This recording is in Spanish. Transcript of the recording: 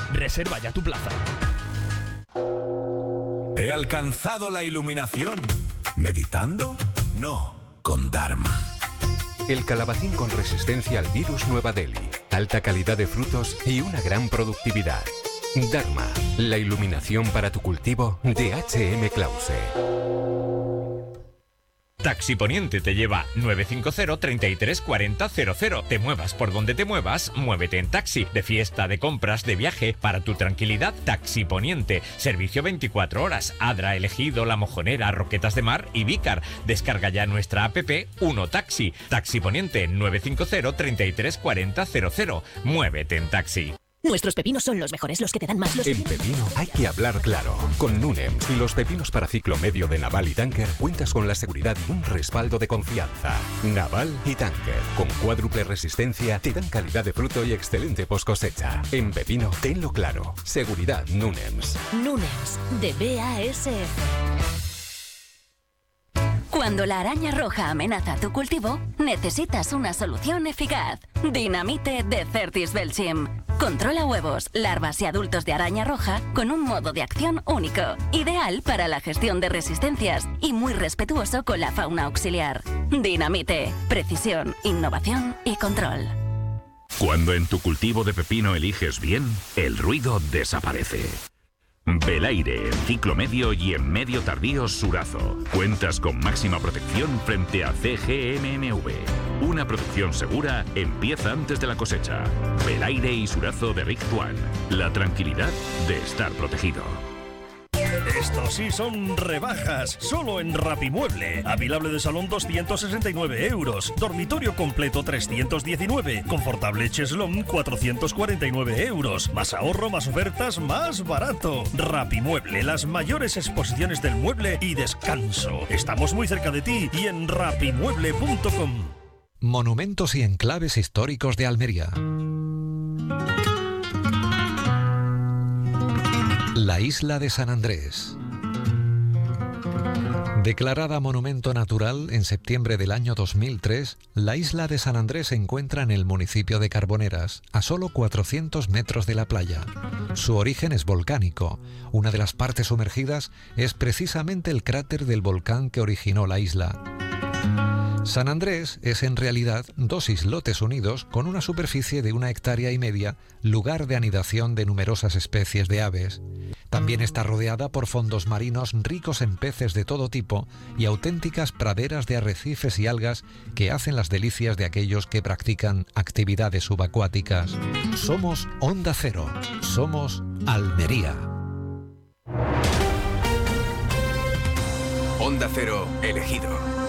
Reserva ya tu plaza. ¿He alcanzado la iluminación? ¿Meditando? No, con Dharma. El calabacín con resistencia al virus Nueva Delhi, alta calidad de frutos y una gran productividad. Dharma, la iluminación para tu cultivo de H.M. Clause. Taxi Poniente te lleva 950 33 40 00. Te muevas por donde te muevas, muévete en taxi. De fiesta, de compras, de viaje, para tu tranquilidad, Taxi Poniente. Servicio 24 horas. Adra, Elegido, La Mojonera, Roquetas de Mar y Vícar. Descarga ya nuestra app 1 Taxi. Taxi Poniente 950 33 40 00. Muévete en taxi. Nuestros pepinos son los mejores, los que te dan más. En pepino hay que hablar claro. Con Nunems y los pepinos para ciclo medio de Naval y Tanker cuentas con la seguridad y un respaldo de confianza. Naval y Tanker, con cuádruple resistencia, te dan calidad de fruto y excelente post cosecha. En pepino, tenlo claro. Seguridad Nunems. Nunems, de BASF. Cuando la araña roja amenaza tu cultivo, necesitas una solución eficaz. Dinamite de Certis Belchim. Controla huevos, larvas y adultos de araña roja con un modo de acción único, ideal para la gestión de resistencias y muy respetuoso con la fauna auxiliar. Dinamite, precisión, innovación y control. Cuando en tu cultivo de pepino eliges bien, el ruido desaparece. Belaire en ciclo medio y en medio tardío Surazo. Cuentas con máxima protección frente a CGMMV. Una producción segura empieza antes de la cosecha. Belaire y Surazo de Rick Tuan. La tranquilidad de estar protegido. Estos sí son rebajas, solo en Rapimueble. Avilable de salón 269 euros, dormitorio completo 319, confortable cheslón 449 euros. Más ahorro, más ofertas, más barato. Rapimueble, las mayores exposiciones del mueble y descanso. Estamos muy cerca de ti y en rapimueble.com. Monumentos y enclaves históricos de Almería. La isla de San Andrés. Declarada monumento natural en septiembre del año 2003, la isla de San Andrés se encuentra en el municipio de Carboneras, a solo 400 metros de la playa. Su origen es volcánico. Una de las partes sumergidas es precisamente el cráter del volcán que originó la isla. San Andrés es en realidad dos islotes unidos con una superficie de 1,5 hectáreas, lugar de anidación de numerosas especies de aves. También está rodeada por fondos marinos ricos en peces de todo tipo y auténticas praderas de arrecifes y algas que hacen las delicias de aquellos que practican actividades subacuáticas. Somos Onda Cero, somos Almería. Onda Cero, elegido.